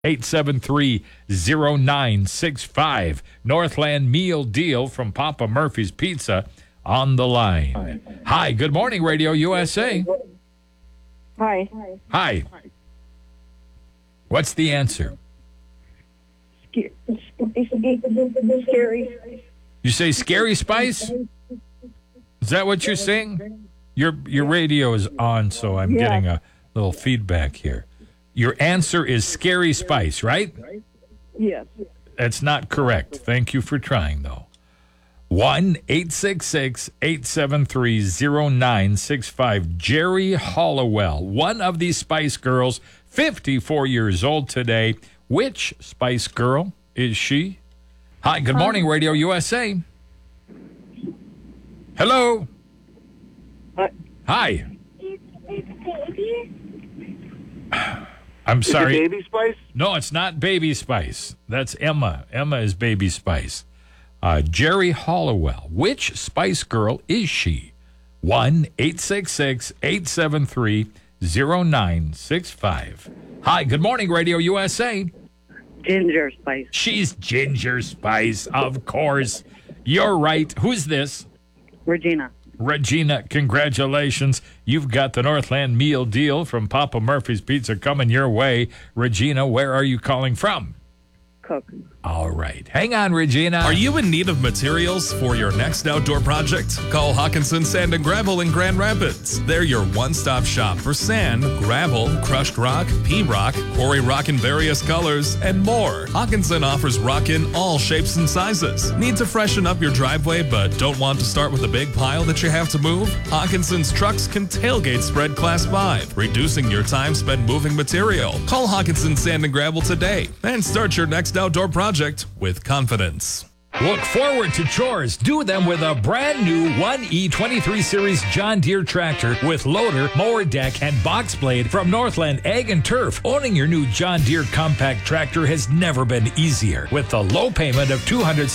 873-0965. Northland Meal Deal from Papa Murphy's Pizza on the line. Hi, good morning, Radio USA. Hi. Hi. What's the answer? Scary. You say Scary Spice? Is that what you're saying? Your radio is on, so I'm getting a little feedback here. Your answer is Scary Spice, right? Yes. That's not correct. Thank you for trying, though. 1-866-873-0965. Jerry Hollowell, one of these Spice Girls, 54 years old today. Which Spice Girl is she? Hi, good morning, Radio USA. Hello. Hi. I'm sorry. Is it Baby Spice? No, it's not Baby Spice. That's Emma. Emma is Baby Spice. Jerry Hollowell. Which Spice Girl is she? 1-866-873-0965. Hi, good morning, Radio USA. Ginger Spice. She's Ginger Spice, of course. You're right. Who's this? Regina. Regina, congratulations. You've got the Northland Meal Deal from Papa Murphy's Pizza coming your way. Regina, where are you calling from? Cook. All right. Hang on, Regina. Are you in need of materials for your next outdoor project? Call Hawkinson Sand and Gravel in Grand Rapids. They're your one-stop shop for sand, gravel, crushed rock, pea rock, quarry rock in various colors, and more. Hawkinson offers rock in all shapes and sizes. Need to freshen up your driveway but don't want to start with a big pile that you have to move? Hawkinson's trucks can tailgate spread Class 5, reducing your time spent moving material. Call Hawkinson Sand and Gravel today and start your next outdoor project with confidence. Look forward to chores. Do them with a brand new 1E23 Series John Deere tractor with loader, mower deck, and box blade from Northland Ag and Turf. Owning your new John Deere compact tractor has never been easier. With the low payment of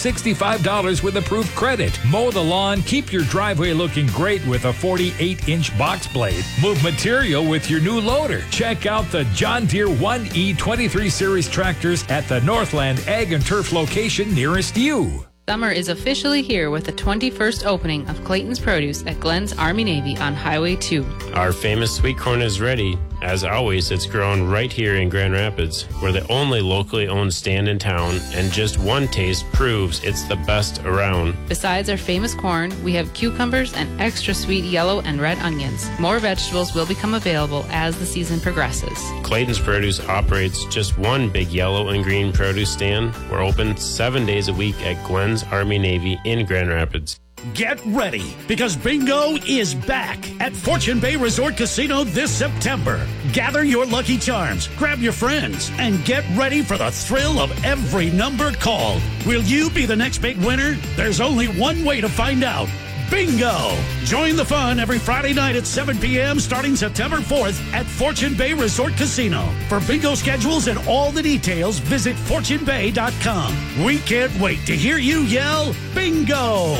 $265 with approved credit. Mow the lawn, keep your driveway looking great with a 48-inch box blade. Move material with your new loader. Check out the John Deere 1E23 Series tractors at the Northland Ag and Turf location nearest you. Summer is officially here with the 21st opening of Clayton's Produce at Glenn's Army Navy on Highway 2. Our famous sweet corn is ready. As always, it's grown right here in Grand Rapids. We're the only locally owned stand in town, and just one taste proves it's the best around. Besides our famous corn, we have cucumbers and extra sweet yellow and red onions. More vegetables will become available as the season progresses. Clayton's Produce operates just one big yellow and green produce stand. We're open 7 days a week at Glenn's Army Navy in Grand Rapids. Get ready, because bingo is back at Fortune Bay Resort Casino this September. Gather your lucky charms, grab your friends, and get ready for the thrill of every number called. Will you be the next big winner? There's only one way to find out. Bingo! Join the fun every Friday night at 7 p.m. starting September 4th at Fortune Bay Resort Casino. For bingo schedules and all the details, visit FortuneBay.com. We can't wait to hear you yell, Bingo!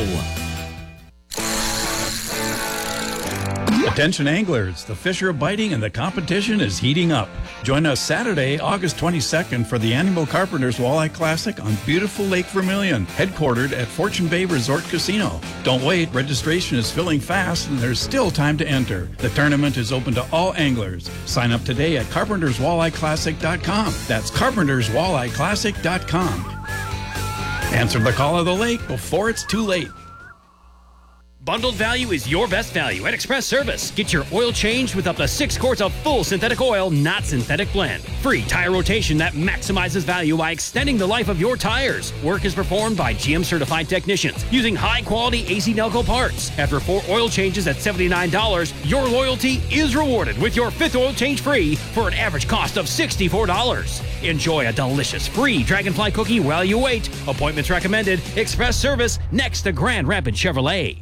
Attention anglers, the fish are biting and the competition is heating up. Join us Saturday, August 22nd for the Animal Carpenters Walleye Classic on beautiful Lake Vermilion, headquartered at Fortune Bay Resort Casino. Don't wait, registration is filling fast and there's still time to enter. The tournament is open to all anglers. Sign up today at carpenterswalleyeclassic.com. That's carpenterswalleyeclassic.com. Answer the call of the lake before it's too late. Bundled value is your best value at Express Service. Get your oil changed with up to 6 quarts of full synthetic oil, not synthetic blend. Free tire rotation that maximizes value by extending the life of your tires. Work is performed by GM certified technicians using high quality AC Nelco parts. After 4 oil changes at $79, your loyalty is rewarded with your 5th oil change free for an average cost of $64. Enjoy a delicious free Dragonfly cookie while you wait. Appointments recommended. Express Service next to Grand Rapids Chevrolet.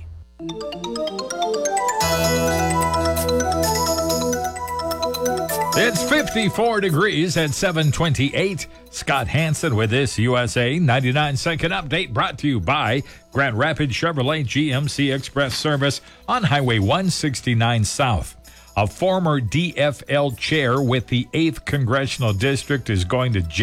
It's 54 degrees at 7:28. Scott Hansen with this USA 99-second update brought to you by Grand Rapids Chevrolet GMC Express Service on Highway 169 South. A former DFL chair with the 8th Congressional District is going to jail.